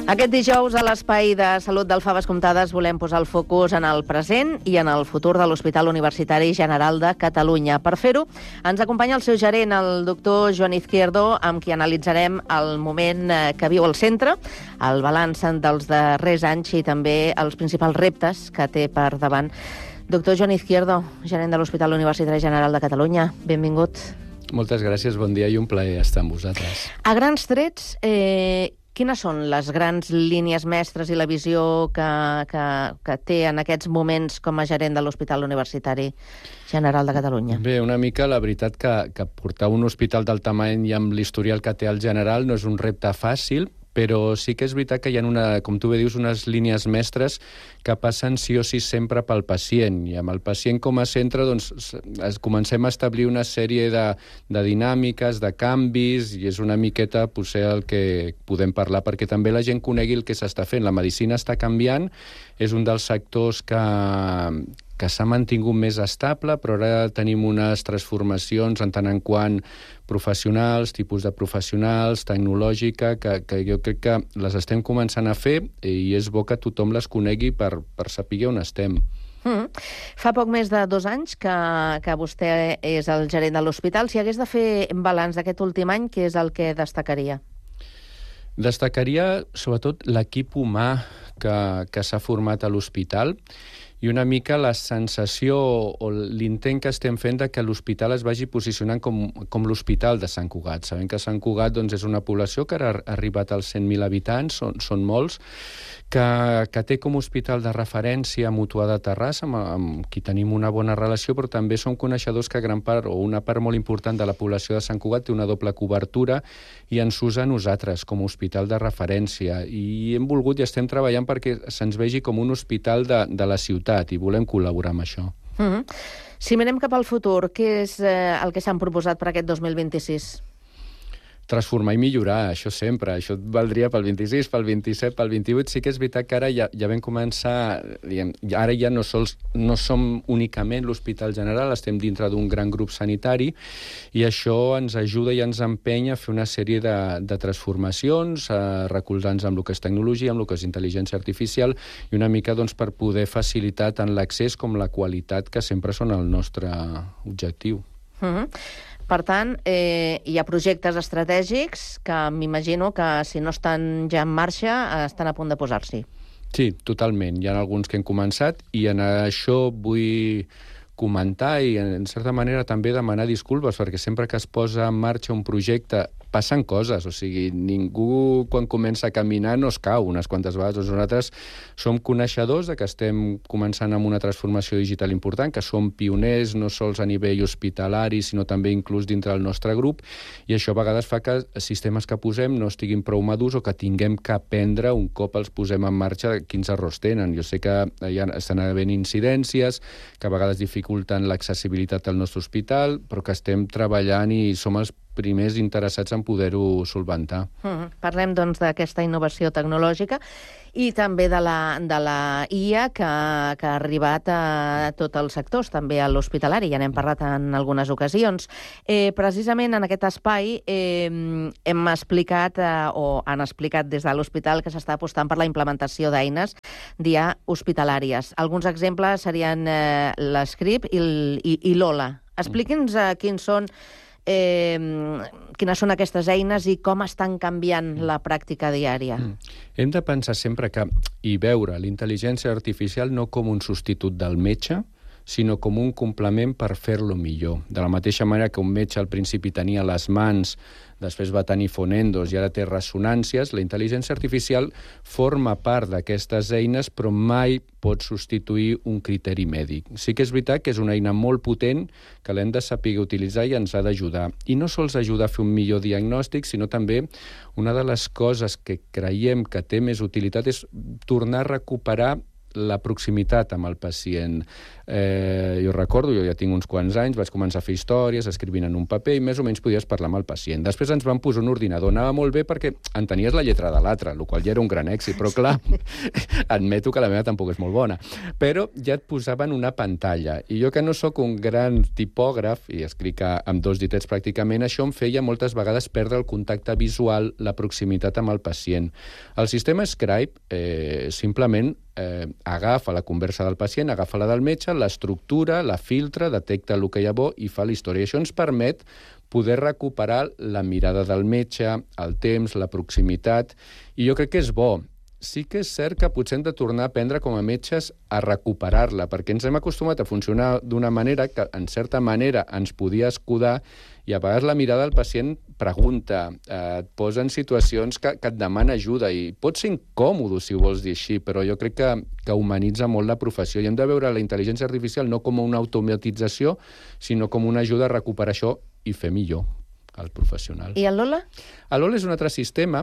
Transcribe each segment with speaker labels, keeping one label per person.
Speaker 1: Aquest dijous a l'Espai de Salut del Faves Comptades volem posar el focus en el present i en el futur de l'Hospital Universitari General de Catalunya. Per fer-ho, ens acompanya el seu gerent, el doctor Joan Izquierdo, amb qui analitzarem el moment que viu el centre, el balanç dels darrers anys i també els principals reptes que té per davant. Doctor Joan Izquierdo, gerent de l'Hospital Universitari General de Catalunya, benvingut.
Speaker 2: Moltes gràcies, bon dia i un plaer estar amb vosaltres.
Speaker 1: A grans trets, quines són les grans línies mestres i la visió que té en aquests moments com a gerent de l'Hospital Universitari General de Catalunya?
Speaker 2: Bé, una mica la veritat que portar un hospital del tamany i amb l'historial que té el General no és un repte fàcil, però sí que és veritat que hi ha, com tu bé dius, unes línies mestres que passen sí o sí sempre pel pacient. I amb el pacient com a centre doncs, comencem a establir una sèrie de dinàmiques, de canvis, i és una miqueta potser el que podem parlar, perquè també la gent conegui el que s'està fent. La medicina està canviant, és un dels sectors que s'ha mantingut més estable, però ara tenim unes transformacions en tant en quant professionals, tipus de professionals, tecnològica, que jo crec que les estem començant a fer i és bo que tothom les conegui per saber on estem.
Speaker 1: Fa poc més de 2 anys que vostè és el gerent de l'hospital. Si hagués de fer balanç d'aquest últim any, què és el que destacaria?
Speaker 2: Destacaria sobretot l'equip humà que s'ha format a l'hospital i una mica la sensació o l'intent que estem fent de que l'hospital es vagi posicionant com l'hospital de Sant Cugat. Sabem que Sant Cugat doncs, és una població que ara ha arribat als 100.000 habitants, són molts, que té com a hospital de referència Mutuà de Terrassa, amb qui tenim una bona relació, però també som coneixedors que gran part o una part molt important de la població de Sant Cugat té una doble cobertura i ens usa a nosaltres com a hospital de referència. I hem volgut i estem treballant perquè se'ns vegi com un hospital de la ciutat i volem col·laborar amb això.
Speaker 1: Si mirem cap al futur, què és el que s'han proposat per aquest 2026?
Speaker 2: Transformar i millorar, això sempre. Això valdria pel 26, pel 27, pel 28. Sí que és veritat que ara ja vam començar, diguem, ara ja no som únicament l'Hospital General, estem dintre d'un gran grup sanitari i això ens ajuda i ens empenya a fer una sèrie de transformacions, recolzant-nos amb el que és tecnologia, amb el que és intel·ligència artificial i una mica doncs, per poder facilitar tant l'accés com la qualitat, que sempre són el nostre objectiu.
Speaker 1: Per tant, hi ha projectes estratègics que m'imagino que, si no estan ja en marxa, estan a punt de posar-s'hi.
Speaker 2: Sí, totalment. Hi ha alguns que han començat i en això vull comentar i, en certa manera, també demanar disculpes, perquè sempre que es posa en marxa un projecte passen coses, o sigui, ningú quan comença a caminar no es cau unes quantes vegades. Nosaltres som coneixedors de que estem començant amb una transformació digital important, que som pioners no sols a nivell hospitalari, sinó també inclús dintre del nostre grup, i això a vegades fa que els sistemes que posem no estiguin prou madurs o que tinguem que aprendre un cop els posem en marxa quins errors tenen. Jo sé que ja estan havent incidències, que a vegades dificulten l'accessibilitat al nostre hospital, però que estem treballant i som els primers interessats en poder-ho solventar.
Speaker 1: Parlem, doncs, d'aquesta innovació tecnològica i també de la IA que ha arribat a tots els sectors, també a l'hospitalari, ja n'hem parlat en algunes ocasions. Precisament en aquest espai hem explicat, o han explicat des de l'hospital, que s'està apostant per la implementació d'eines d'IA hospitalàries. Alguns exemples serien l'Script i l'Ola. Expliqui'ns quines són aquestes eines i com estan canviant la pràctica diària.
Speaker 2: Hem de pensar sempre i veure l'intel·ligència artificial no com un substitut del metge, sinó com un complement per fer-lo millor. De la mateixa manera que un metge al principi tenia les mans, després va tenir fonendos i ara té ressonàncies, la intel·ligència artificial forma part d'aquestes eines, però mai pot substituir un criteri mèdic. Sí que és veritat que és una eina molt potent que l'hem de saber utilitzar i ens ha d'ajudar. I no sols ajudar a fer un millor diagnòstic, sinó també una de les coses que creiem que té més utilitat és tornar a recuperar la proximitat amb el pacient. Jo recordo, jo ja tinc uns quants anys, vaig començar a fer històries, escrivint en un paper, i més o menys podies parlar amb el pacient. Després ens van posar un ordinador, anava molt bé perquè entenies la lletra de l'altre, el qual ja era un gran èxit, però clar, admeto que la meva tampoc és molt bona. Però ja et posaven una pantalla, i jo que no sóc un gran tipògraf, i escric amb 2 ditets pràcticament, això em feia moltes vegades perdre el contacte visual, la proximitat amb el pacient. El sistema Scribe simplement agafa la conversa del pacient, agafa la del metge, l'estructura, la filtra, detecta el que hi ha bo i fa la història. I això ens permet poder recuperar la mirada del metge, el temps, la proximitat, i jo crec que és bo. Sí que és cert que potser hem de tornar a aprendre com a metges a recuperar-la, perquè ens hem acostumat a funcionar d'una manera que, en certa manera, ens podia escudar, i a vegades la mirada del pacient pregunta, et posa en situacions que et demana ajuda, i pot ser incòmode, si ho vols dir així, però jo crec que humanitza molt la professió, i hem de veure la intel·ligència artificial no com una automatització, sinó com una ajuda a recuperar això i fer millor el professional.
Speaker 1: I el Lola?
Speaker 2: El Lola és un altre sistema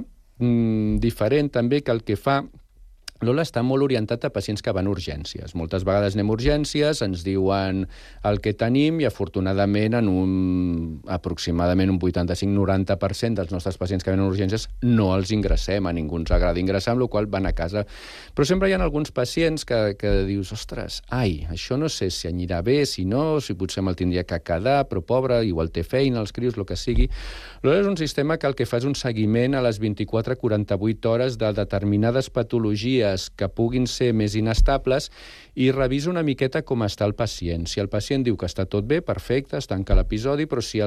Speaker 2: diferent també, que el que fa... Lola està molt orientat a pacients que van a urgències. Moltes vegades anem a urgències, ens diuen el que tenim i, afortunadament, aproximadament un 85-90% dels nostres pacients que venen a urgències no els ingressem, a ningú ens agrada ingressar, amb la qual van a casa. Però sempre hi ha alguns pacients que dius, ostres, això no sé si anirà bé, si no, si potser me'l tindria que quedar, però pobre, igual té feina, els crios, el que sigui. Lola és un sistema que el que fa és un seguiment a les 24-48 hores de determinades patologies que puguin ser més inestables i revisa una miqueta com està el pacient. Si el pacient diu que està tot bé, perfecte, es tanca l'episodi, però si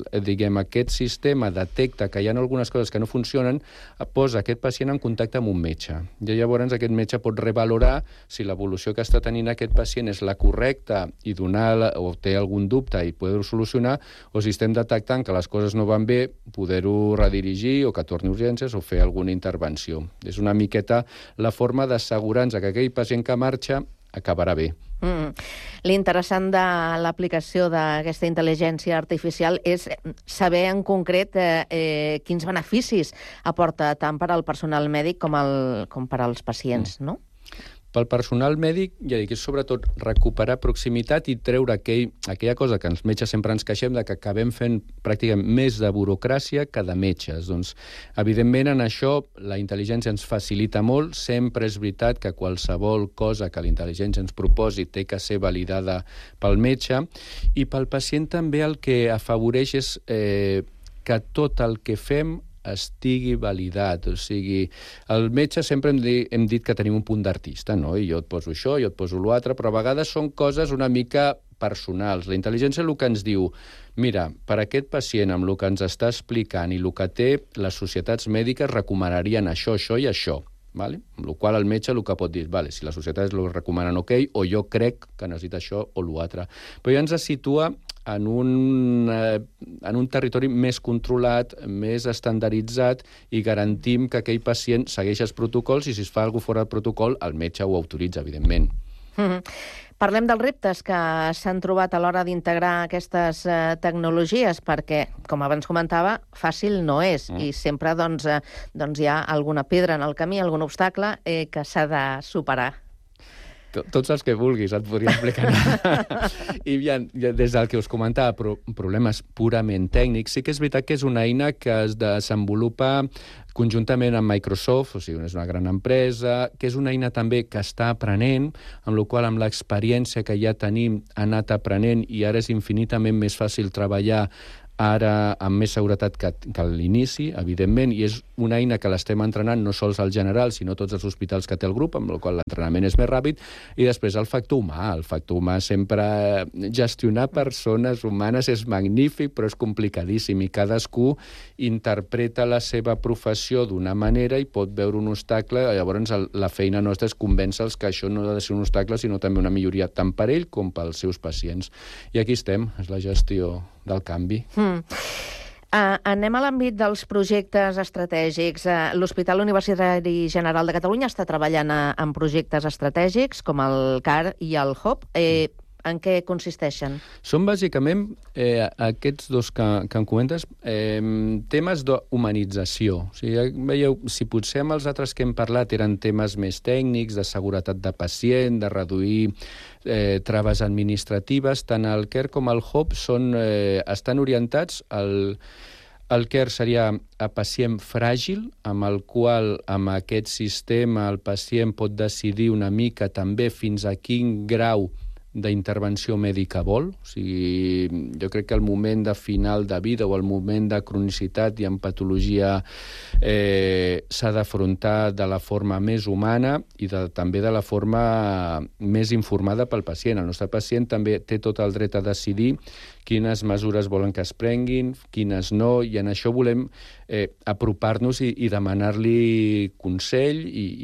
Speaker 2: aquest sistema detecta que hi ha algunes coses que no funcionen, posa aquest pacient en contacte amb un metge. I llavors aquest metge pot revalorar si l'evolució que està tenint aquest pacient és la correcta i o té algun dubte i poder-ho solucionar, o si estem detectant que les coses no van bé, poder-ho redirigir o que torni a urgències o fer alguna intervenció. És una miqueta la forma d'assegurar-nos que aquell pacient que marxa acabarà bé.
Speaker 1: L'interessant de l'aplicació d'aquesta intel·ligència artificial és saber en concret quins beneficis aporta tant per al personal mèdic com per als pacients, no?
Speaker 2: Pel personal mèdic, ja dic, és sobretot recuperar proximitat i treure aquella cosa que els metges sempre ens queixem de que acabem fent pràcticament més de burocràcia que de metges. Doncs, evidentment, en això la intel·ligència ens facilita molt. Sempre és veritat que qualsevol cosa que la intel·ligència ens proposi té que ser validada pel metge, i pel pacient també el que afavoreix és que tot el que fem estigui validat. O sigui, el metge sempre hem dit que tenim un punt d'artista, no? I jo et poso això, jo et poso l'altre, però a vegades són coses una mica personals. La intel·ligència el que ens diu, mira, per aquest pacient amb el que ens està explicant i el que té, les societats mèdiques recomanarien això, això i això. Vale? Amb la qual el metge el que pot dir, vale, si les societats ho recomanen, ok, o jo crec que necessita això o l'altre. Però ja ens situa en un territori més controlat, més estandarditzat, i garantim que aquell pacient segueix els protocols, i si es fa alguna cosa fora del protocol, el metge ho autoritza, evidentment.
Speaker 1: Parlem dels reptes que s'han trobat a l'hora d'integrar aquestes tecnologies, perquè, com abans comentava, fàcil no és, i sempre hi ha alguna pedra en el camí, algun obstacle que s'ha de superar.
Speaker 2: Tots els que vulguis, et podria explicar. I des del que us comentava, problemes purament tècnics, sí que és veritat que és una eina que es desenvolupa conjuntament amb Microsoft, o sigui, és una gran empresa, que és una eina també que està aprenent, amb la qual amb l'experiència que ja tenim ha anat aprenent, i ara és infinitament més fàcil treballar ara amb més seguretat que a l'inici, evidentment, i és una eina que l'estem entrenant no sols al general, sinó tots els hospitals que té el grup, amb la qual l'entrenament és més ràpid, i després el factor humà sempre gestionar persones humanes és magnífic, però és complicadíssim, i cadascú interpreta la seva professió d'una manera i pot veure un obstacle. Llavors la feina nostra és convèncer-los que això no ha de ser un obstacle, sinó també una milloria tant per ell com pels seus pacients. I aquí estem, és la gestió del canvi.
Speaker 1: Anem a l'àmbit dels projectes estratègics. L'Hospital Universitari General de Catalunya està treballant en projectes estratègics com el CAR i el HOP. En què consisteixen?
Speaker 2: Són bàsicament aquests dos que em comentes, temes d'humanització. O sigui, veieu, si potser amb els altres que hem parlat eren temes més tècnics, de seguretat de pacient, de reduir traves administratives, tant el CARE com el HOP estan orientats el CARE seria a pacient fràgil, amb el qual, amb aquest sistema, el pacient pot decidir una mica també fins a quin grau d'intervenció mèdica vol. O sigui, jo crec que el moment de final de vida o el moment de cronicitat i en patologia s'ha d'afrontar de la forma més humana i també de la forma més informada pel pacient. El nostre pacient també té tot el dret a decidir quines mesures volen que es prenguin, quines no, i en això volem apropar-nos i demanar-li consell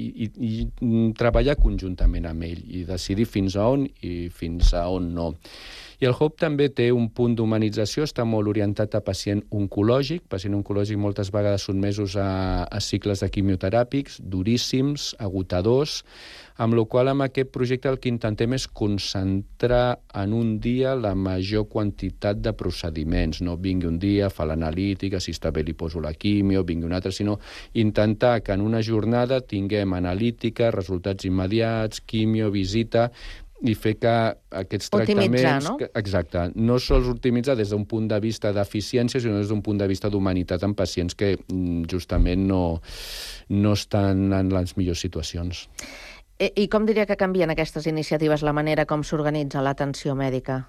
Speaker 2: i treballar conjuntament amb ell i decidir fins a on i fins a on no. I el HOP també té un punt d'humanització, està molt orientat a pacient oncològic. Pacient oncològic moltes vegades sotmesos a cicles de quimioteràpics duríssims, agotadors, amb la qual amb aquest projecte el que intentem és concentrar en un dia la major quantitat de procediments. No vingui un dia, fa l'analítica, si està bé li poso la quimio, vingui un altre, sinó intentar que en una jornada tinguem analítica, resultats immediats, quimio, visita, i fer que aquests tractaments...
Speaker 1: Optimitzar, no?
Speaker 2: Exacte. No sols optimitzar des d'un punt de vista d'eficiència, sinó des d'un punt de vista d'humanitat en pacients que justament no estan en les millors situacions.
Speaker 1: I com diria que canvien aquestes iniciatives la manera com s'organitza l'atenció mèdica?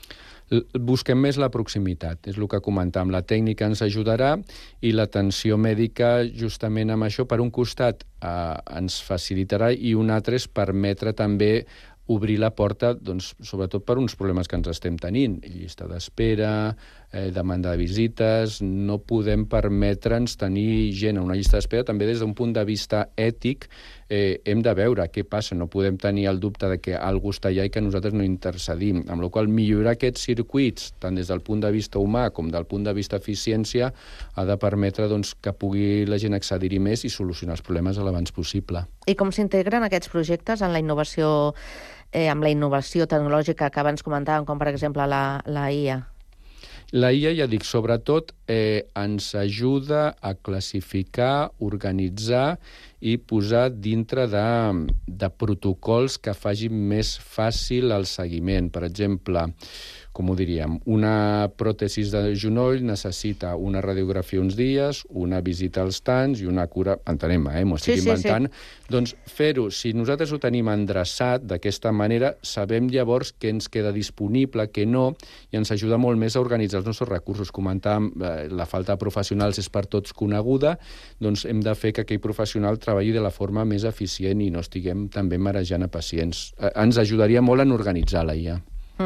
Speaker 2: Busquem més la proximitat, és el que comentàvem. La tècnica ens ajudarà i l'atenció mèdica, justament amb això, per un costat ens facilitarà i un altre és permetre també obrir la porta, doncs, sobretot per uns problemes que ens estem tenint. Llista d'espera, demanda de visites... No podem permetre'ns tenir gent a una llista d'espera. També des d'un punt de vista ètic hem de veure què passa. No podem tenir el dubte de que algú està allà i que nosaltres no intercedim. Amb la qual cosa, millorar aquests circuits, tant des del punt de vista humà com del punt de vista eficiència, ha de permetre doncs, que pugui la gent accedir-hi més i solucionar els problemes l'abans possible.
Speaker 1: I com s'integren aquests projectes en la innovació, amb la innovació tecnològica que abans comentàvem, com per exemple la IA?
Speaker 2: La IA, ja dic, sobretot ens ajuda a classificar, organitzar i posar dintre de protocols que facin més fàcil el seguiment. Per exemple, com ho diríem, una pròtesi de genoll necessita una radiografia uns dies, una visita als tants i una cura... Entenem, m'ho estic inventant. Sí. Doncs fer-ho, si nosaltres ho tenim endreçat d'aquesta manera, sabem llavors què ens queda disponible, què no, i ens ajuda molt més a organitzar els nostres recursos. Comentàvem, la falta de professionals és per tots coneguda, doncs hem de fer que aquell professional treballi de la forma més eficient i no estiguem també marejant a pacients. Ens ajudaria molt en organitzar la IA.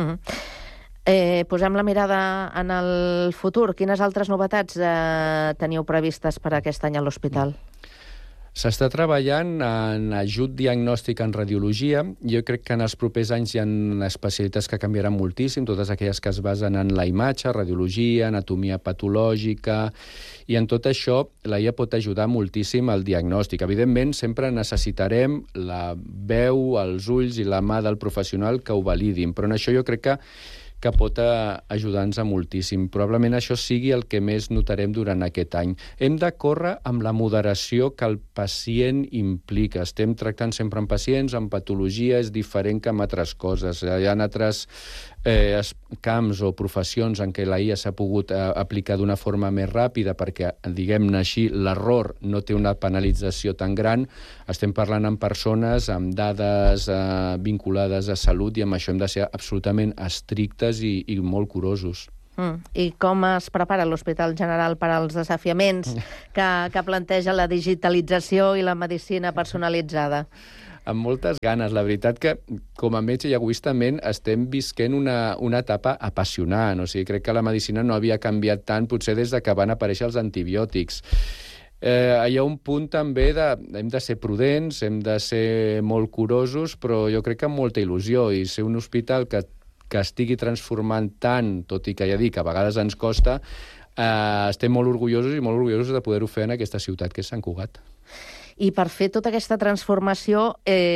Speaker 1: Posem la mirada en el futur. Quines altres novetats teniu previstes per aquest any a l'hospital?
Speaker 2: S'està treballant en ajut diagnòstic en radiologia. Jo crec que en els propers anys hi ha especialitats que canviaran moltíssim, totes aquelles que es basen en la imatge, radiologia, anatomia patològica, i en tot això la IA pot ajudar moltíssim al diagnòstic. Evidentment, sempre necessitarem la veu, els ulls i la mà del professional que ho validin, però en això jo crec que pot ajudar-nos moltíssim. Probablement això sigui el que més notarem durant aquest any. Hem de córrer amb la moderació que el pacient implica. Estem tractant sempre amb pacients, amb patologia, és diferent que amb altres coses. Hi ha altres camps o professions en què la IA s'ha pogut aplicar d'una forma més ràpida perquè, diguem-ne així, l'error no té una penalització tan gran. Estem parlant amb persones amb dades vinculades a salut i amb això hem de ser absolutament estrictes i molt curosos.
Speaker 1: I com es prepara l'Hospital General per als desafiaments que planteja la digitalització i la medicina personalitzada?
Speaker 2: Amb moltes ganes. La veritat que, com a metge i egoistament, estem visquent una etapa apassionant. O sigui, crec que la medicina no havia canviat tant, potser des que van aparèixer els antibiòtics. Hi ha un punt també hem de ser prudents, hem de ser molt curosos, però jo crec que amb molta il·lusió. I ser un hospital que estigui transformant tant, tot i que ja dic, a vegades ens costa, estem molt orgullosos de poder-ho fer en aquesta ciutat que és Sant Cugat.
Speaker 1: I per fer tota aquesta transformació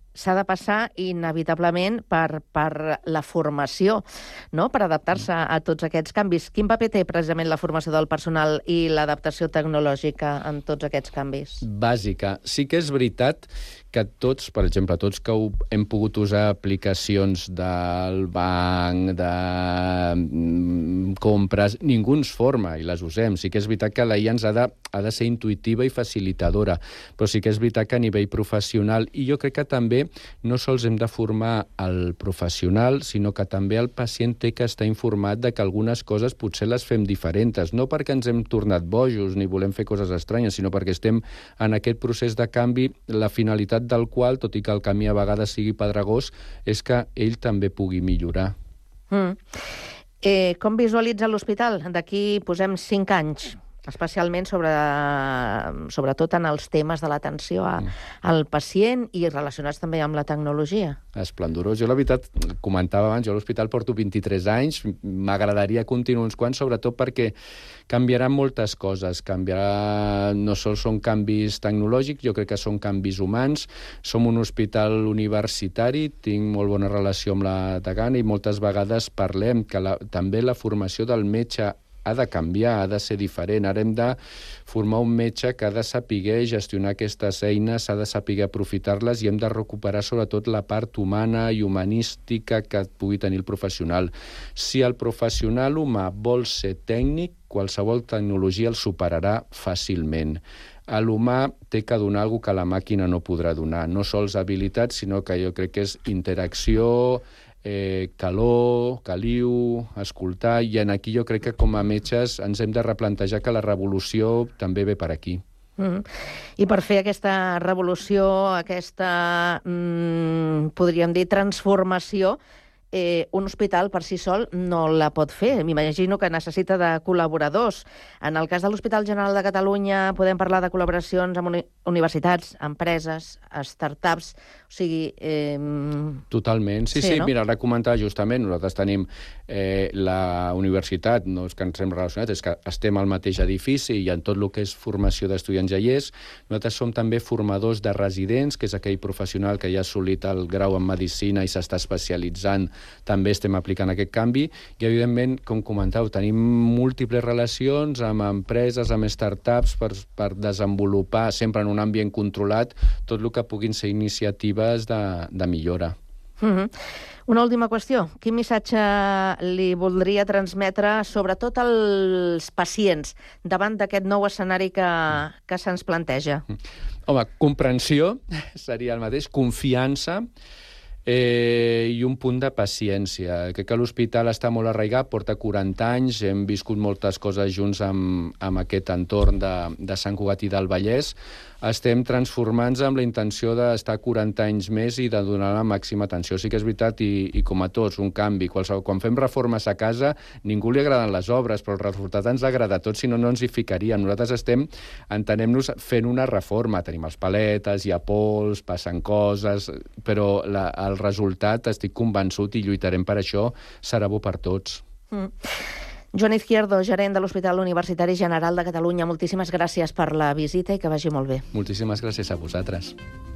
Speaker 1: s'ha de passar inevitablement per la formació, no? Per adaptar-se a tots aquests canvis. Quin paper té precisament la formació del personal i l'adaptació tecnològica en tots aquests canvis?
Speaker 2: Bàsica. Sí que és veritat que tots, per exemple, tots que hem pogut usar aplicacions del banc, de compres, ningú ens forma i les usem. Sí que és veritat que la IA ens ha de ser intuïtiva i facilitadora, però sí que és veritat que a nivell professional, i jo crec que també no sols hem de formar el professional, sinó que també el pacient té que estar informat de que algunes coses potser les fem diferents, no perquè ens hem tornat bojos ni volem fer coses estranyes, sinó perquè estem en aquest procés de canvi, la finalitat del qual, tot i que el camí a vegades sigui pedregós, és que ell també pugui millorar.
Speaker 1: Com visualitza l'hospital d'aquí, posem, 5 anys? Especialment sobretot en els temes de l'atenció al pacient i relacionats també amb la tecnologia.
Speaker 2: Esplendorós. Jo, la veritat, comentava abans, jo a l'hospital porto 23 anys, m'agradaria continuar uns quants, sobretot perquè canviaran moltes coses. No sols són canvis tecnològics, jo crec que són canvis humans. Som un hospital universitari, tinc molt bona relació amb la degana i moltes vegades parlem que també la formació del metge ha de canviar, ha de ser diferent. Ara hem de formar un metge que ha de saber gestionar aquestes eines, ha de saber aprofitar-les i hem de recuperar sobretot la part humana i humanística que pugui tenir el professional. Si el professional humà vol ser tècnic, qualsevol tecnologia el superarà fàcilment. L'humà té que donar alguna que la màquina no podrà donar. No sols habilitats, sinó que jo crec que és interacció, calor, caliu, escoltar, i aquí jo crec que com a metges ens hem de replantejar que la revolució també ve per aquí.
Speaker 1: I per fer aquesta revolució, aquesta, podríem dir, transformació, un hospital per si sol no la pot fer. M'imagino que necessita de col·laboradors. En el cas de l'Hospital General de Catalunya podem parlar de col·laboracions amb universitats, empreses, startups, o sigui...
Speaker 2: Totalment. Sí, no? Mira, ara comentava justament, nosaltres tenim la universitat, no és que ens hem relacionat, és que estem al mateix edifici i en tot el que és formació d'estudiants ja hi és. Nosaltres som també formadors de residents, que és aquell professional que ja ha assolit el grau en medicina i s'està especialitzant. També estem aplicant aquest canvi i, evidentment, com comentàveu, tenim múltiples relacions amb empreses, amb startups per desenvolupar, sempre en un ambient controlat, tot el que puguin ser iniciatives de millora.
Speaker 1: Una última qüestió. Quin missatge li voldria transmetre sobretot als pacients davant d'aquest nou escenari que se'ns planteja?
Speaker 2: Home, comprensió seria el mateix, confiança, i un punt de paciència. Crec que l'hospital està molt arraigat, porta 40 anys, hem viscut moltes coses junts amb aquest entorn de Sant Cugat i del Vallès. Estem transformant-nos amb la intenció d'estar 40 anys més i de donar la màxima atenció. Sí que és veritat, i com a tots, un canvi. Quan fem reformes a casa, ningú li agraden les obres, però el resultat ens agrada a tots, si no, no ens hi ficaríem. Nosaltres estem, entenem-nos, fent una reforma. Tenim els paletes, hi ha pols, passen coses, però el resultat, estic convençut i lluitarem per això, serà bo per tots.
Speaker 1: Joan Izquierdo, gerent de l'Hospital Universitari General de Catalunya, moltíssimes gràcies per la visita i que vagi molt bé.
Speaker 2: Moltíssimes gràcies a vosaltres.